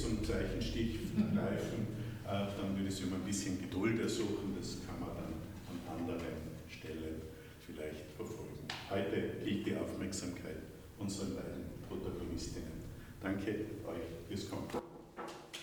zum Zeichenstich greifen, dann würde ich Sie um ein bisschen Geduld ersuchen. Das kann man dann an anderen Stellen vielleicht verfolgen. Heute gilt die Aufmerksamkeit unseren beiden Protagonistinnen. Danke euch fürs Kommen.